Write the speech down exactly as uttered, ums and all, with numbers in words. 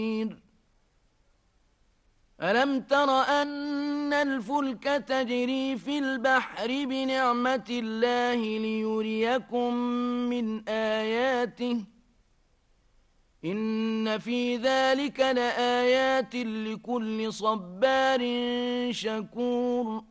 ألم تر أن الفلك تجري في البحر بنعمة الله ليريكم من آياته إن في ذلك لآيات لكل صبار شكور